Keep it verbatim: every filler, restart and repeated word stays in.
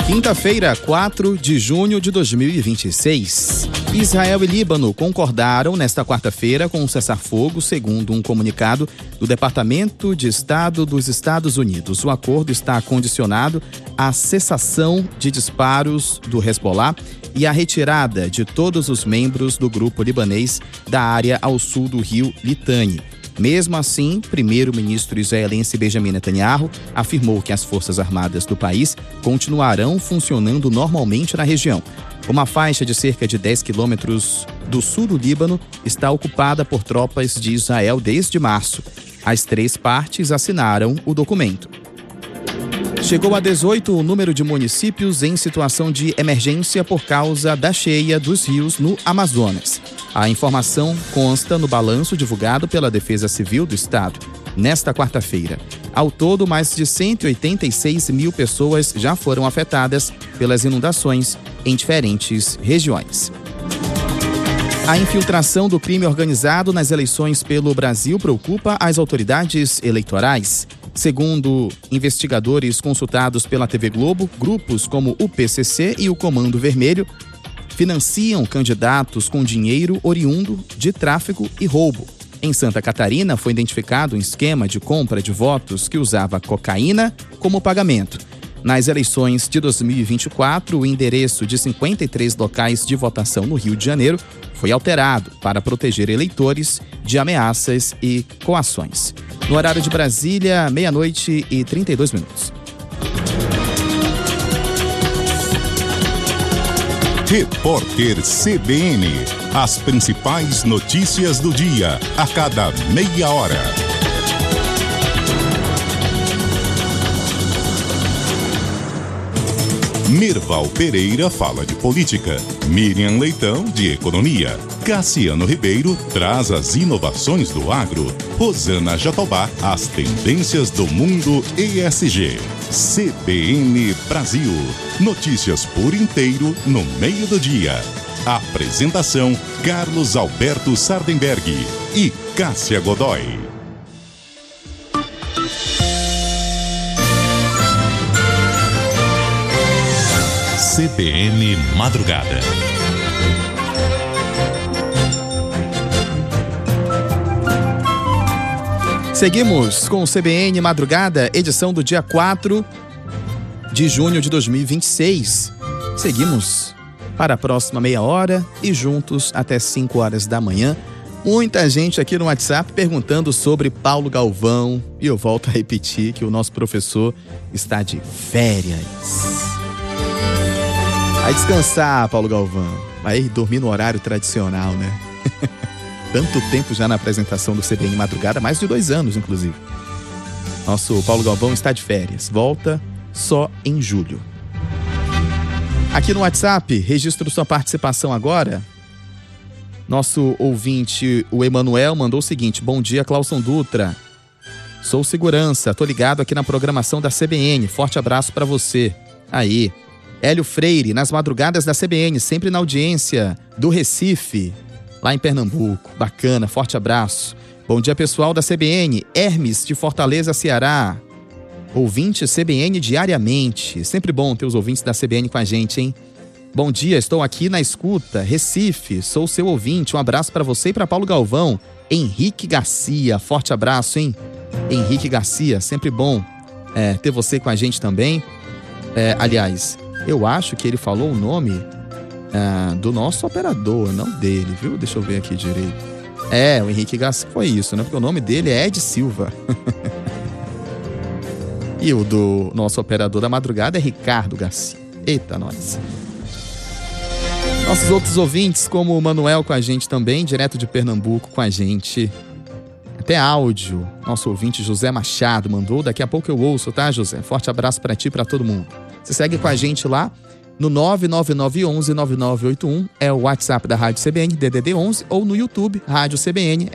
Quinta-feira, quatro de junho de dois mil e vinte e seis. Israel e Líbano concordaram nesta quarta-feira com um cessar-fogo, segundo um comunicado do Departamento de Estado dos Estados Unidos. O acordo está condicionado à cessação de disparos do Hezbollah e à retirada de todos os membros do grupo libanês da área ao sul do rio Litani. Mesmo assim, primeiro-ministro israelense Benjamin Netanyahu afirmou que as forças armadas do país continuarão funcionando normalmente na região. Uma faixa de cerca de dez quilômetros do sul do Líbano está ocupada por tropas de Israel desde março. As três partes assinaram o documento. Chegou a dezoito o número de municípios em situação de emergência por causa da cheia dos rios no Amazonas. A informação consta no balanço divulgado pela Defesa Civil do Estado. Nesta quarta-feira, ao todo, mais de cento e oitenta e seis mil pessoas já foram afetadas pelas inundações em diferentes regiões. A infiltração do crime organizado nas eleições pelo Brasil preocupa as autoridades eleitorais. Segundo investigadores consultados pela T V Globo, grupos como o P C C e o Comando Vermelho financiam candidatos com dinheiro oriundo de tráfico e roubo. Em Santa Catarina, foi identificado um esquema de compra de votos que usava cocaína como pagamento. Nas eleições de dois mil e vinte e quatro, o endereço de cinquenta e três locais de votação no Rio de Janeiro foi alterado para proteger eleitores de ameaças e coações. No horário de Brasília, meia-noite e trinta e dois minutos. Repórter C B N. As principais notícias do dia, a cada meia hora. Mirval Pereira fala de política, Miriam Leitão de economia, Cassiano Ribeiro traz as inovações do agro, Rosana Jatobá as tendências do mundo E S G. C B N Brasil, notícias por inteiro no meio do dia. Apresentação Carlos Alberto Sardenberg e Cássia Godoy. C B N Madrugada. Seguimos com o C B N Madrugada, edição do dia quatro de junho de dois mil e vinte e seis. Seguimos para a próxima meia hora e juntos até cinco horas da manhã. Muita gente aqui no WhatsApp perguntando sobre Paulo Galvão. E eu volto a repetir que o nosso professor está de férias. Vai descansar, Paulo Galvão. Vai dormir no horário tradicional, né? Tanto tempo já na apresentação do C B N Madrugada, mais de dois anos, inclusive. Nosso Paulo Galvão está de férias. Volta só em julho. Aqui no WhatsApp, registro sua participação agora. Nosso ouvinte, o Emanuel, mandou o seguinte: bom dia, Clauson Dutra. Sou segurança, tô ligado aqui na programação da C B N. Forte abraço pra você. Aí. Hélio Freire, nas madrugadas da C B N, sempre na audiência do Recife, lá em Pernambuco. Bacana, forte abraço. Bom dia, pessoal da C B N. Hermes, de Fortaleza, Ceará. Ouvinte C B N diariamente. Sempre bom ter os ouvintes da C B N com a gente, hein? Bom dia, estou aqui na escuta. Recife, sou seu ouvinte. Um abraço para você e para Paulo Galvão. Henrique Garcia, forte abraço, hein? Henrique Garcia, sempre bom é, ter você com a gente também. É, aliás, eu acho que ele falou o nome ah, do nosso operador, não dele, viu? Deixa eu ver aqui direito. É, o Henrique Garcia, foi isso, né? Porque o nome dele é Ed Silva. E o do nosso operador da madrugada é Ricardo Garcia. Eita, nós. Nossos outros ouvintes, como o Manuel com a gente também, direto de Pernambuco com a gente. Até áudio. Nosso ouvinte José Machado mandou. Daqui a pouco eu ouço, tá, José? Forte abraço pra ti e pra todo mundo. Você segue com a gente lá no nove nove nove um um nove nove oito um. É o WhatsApp da Rádio C B N, D D D onze, ou no YouTube, Rádio C B N.